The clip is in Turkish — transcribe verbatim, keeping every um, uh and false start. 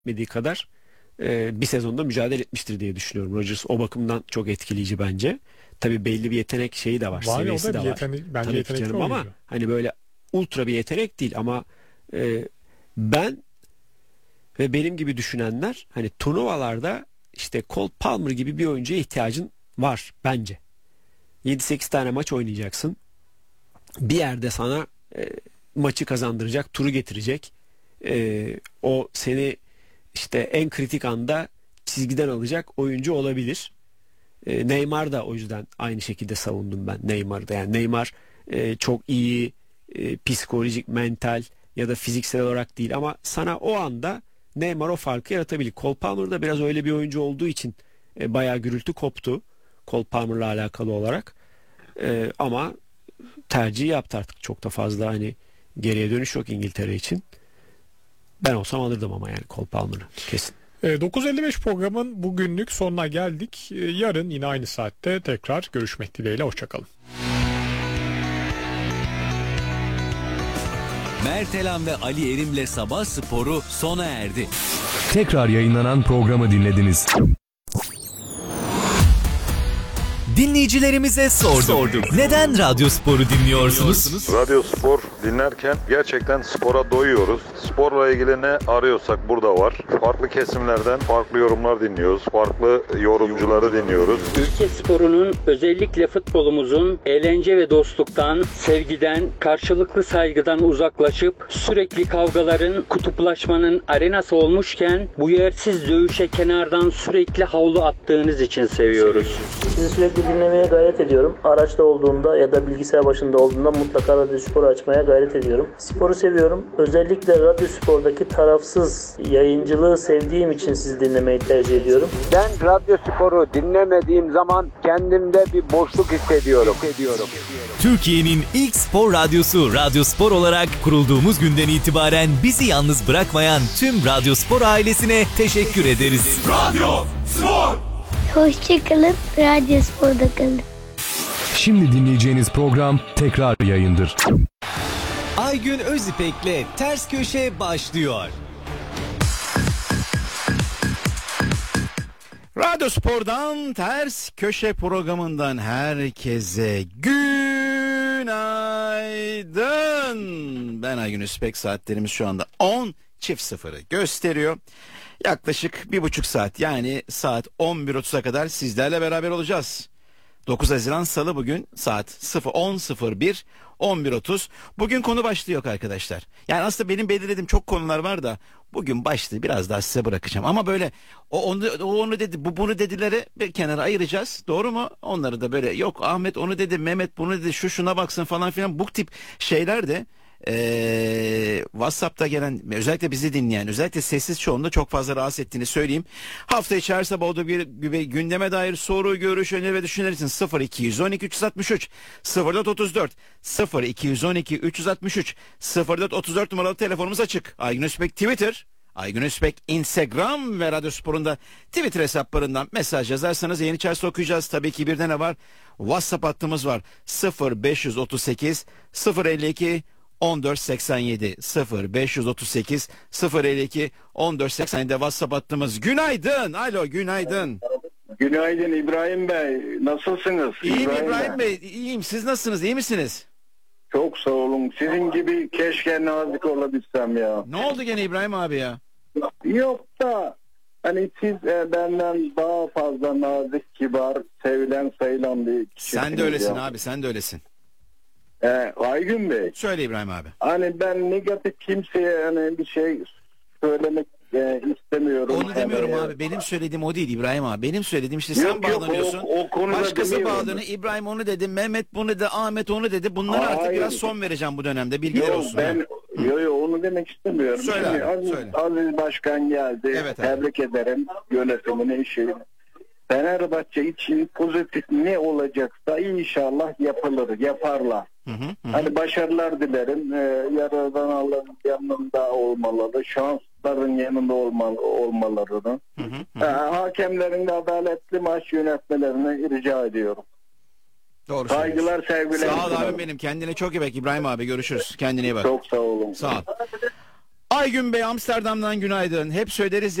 etmediği kadar e, bir sezonda mücadele etmiştir diye düşünüyorum. Rodgers o bakımdan çok etkileyici bence. Tabii belli bir yetenek şeyi de var, Var ya, o seviyesi da de bir var. yetenek, bence Tabii ki yetenekli canım ama oyuncu. hani böyle ultra bir yetenek değil ama e, ben ve benim gibi düşünenler hani turnuvalarda işte Cole Palmer gibi bir oyuncuya ihtiyacın var bence. yedi sekiz tane maç oynayacaksın. Bir yerde sana e, maçı kazandıracak, turu getirecek. E, o seni işte en kritik anda çizgiden alacak oyuncu olabilir. E, Neymar da o yüzden aynı şekilde savundum ben Neymar'ı da. Yani Neymar e, çok iyi e, psikolojik, mental ya da fiziksel olarak değil ama sana o anda Neymar o farkı yaratabilir. Cole Palmer da biraz öyle bir oyuncu olduğu için e, bayağı gürültü koptu Cole Palmer'la alakalı olarak. E, ama tercih yaptı artık, çok da fazla hani geriye dönüş yok İngiltere için. Ben olsam alırdım ama yani Cole Palmer'ı kesin. dokuz elli beş programın bugünlük sonuna geldik. Yarın yine aynı saatte tekrar görüşmek dileğiyle. Hoşçakalın. Mertelan ve Ali Erim'le Sabah Sporu sona erdi. Tekrar yayınlanan programı dinlediniz. Dinleyicilerimize sorduk. sorduk. Neden Radyo Spor'u dinliyorsunuz? Radyo Spor dinlerken gerçekten spora doyuyoruz. Sporla ilgili ne arıyorsak burada var. Farklı kesimlerden farklı yorumlar dinliyoruz. Farklı yorumcuları dinliyoruz. Ülke sporunun, özellikle futbolumuzun eğlence ve dostluktan, sevgiden, karşılıklı saygıdan uzaklaşıp sürekli kavgaların, kutuplaşmanın arenası olmuşken bu yersiz dövüşe kenardan sürekli havlu attığınız için seviyoruz. Sizi sürekli dinlemeye gayret ediyorum. Araçta olduğumda ya da bilgisayar başında olduğumda mutlaka Radyo Spor'u açmaya gayret ediyorum. Sporu seviyorum. Özellikle Radyo Spor'daki tarafsız yayıncılığı sevdiğim için sizi dinlemeyi tercih ediyorum. Ben Radyo Spor'u dinlemediğim zaman kendimde bir boşluk hissediyorum. hissediyorum. Türkiye'nin ilk spor radyosu Radyo Spor olarak kurulduğumuz günden itibaren bizi yalnız bırakmayan tüm Radyo Spor ailesine teşekkür ederiz. Radyo Spor! Hoşçakalın, Radyo Spor'da kalın. Şimdi dinleyeceğiniz program tekrar yayındır. Aygün Özipek'le Ters Köşe başlıyor. Radyo Spor'dan Ters Köşe programından herkese günaydın. Ben Aygün Özipek, saatlerimiz şu anda on çift sıfırı gösteriyor. Yaklaşık bir buçuk saat, yani saat on bir otuza kadar sizlerle beraber olacağız. dokuz Haziran Salı, bugün saat on sıfır bir, on bir otuz. Bugün konu başlığı yok arkadaşlar. Yani aslında benim belirlediğim çok konular var da bugün başlığı biraz daha size bırakacağım. Ama böyle o onu, o onu dedi, bu bunu dedileri bir kenara ayıracağız. Doğru mu? Onları da böyle, yok Ahmet onu dedi, Mehmet bunu dedi, şu şuna baksın falan filan, bu tip şeyler de Ee, WhatsApp'ta gelen, özellikle bizi dinleyen, özellikle sessiz çoğunda çok fazla rahatsız ettiğini söyleyeyim. Hafta içi her sabah olduğu gibi gündeme dair soru, görüş, öneri ve düşünceler için sıfır iki on iki üç altı üç sıfır dört otuz dört sıfır iki on iki üç altı üç sıfır dört otuz dört numaralı telefonumuz açık. Aygün Özbek Twitter, Aygün Özbek Instagram ve Radyo Spor'un da Twitter hesaplarından mesaj yazarsanız yayın içerisinde okuyacağız. Tabii ki bir de ne var? WhatsApp hattımız var. sıfır beş otuz sekiz sıfır elli iki on dört seksen yedi sıfır beş otuz sekiz sıfır elli iki on dört seksen yedi WhatsApp hattımız. Günaydın. Alo, günaydın. Günaydın İbrahim Bey. Nasılsınız? İyiyim İbrahim, İbrahim Bey. İyiyim. Siz nasılsınız? İyi misiniz? Çok sağ olun. Sizin gibi keşke nazik olabilsem ya. Ne oldu gene İbrahim abi ya? Yok da hani siz e, benden daha fazla nazik, kibar, sevilen, sayılan bir kişisiniz. Sen de öylesin ya. abi. Sen de öylesin. Ee, Aygün Bey. Söyle İbrahim abi. Hani ben negatif kimseye hani bir şey söylemek e, istemiyorum. Onu demiyorum hani, abi. Benim söylediğim o değil İbrahim abi. Benim söylediğim işte sen yok, bağlanıyorsun. Yok, o, o konuda başkası bağlanıyor. İbrahim onu dedi, Mehmet bunu dedi, Ahmet onu dedi. Bunlara Hayır. artık biraz son vereceğim bu dönemde. Bilgiler yok, olsun. Ben, yok yok onu demek istemiyorum. Söyle Şimdi abi, Aziz, söyle. Aziz Başkan geldi. Evet, abi. Tebrik ederim yönetimini, işi. Fenerbahçe için pozitif ne olacaksa inşallah yapılır, yaparlar. Hı hı, hı. Hani başarılar dilerim. Ee, Yaradan Allah'ın yanında olmaları, şansların yanında olmalı, olmalarını. Hı hı, hı. Ee, hakemlerin de adaletli maç yönetmelerini rica ediyorum. Doğru. Saygılar, sevgiler. Sağ ol abim benim. Kendine çok iyi bak İbrahim abi. Görüşürüz. Kendine iyi bak. Çok sağ olun. Sağ ol. Aygün Bey Amsterdam'dan günaydın. Hep söyleriz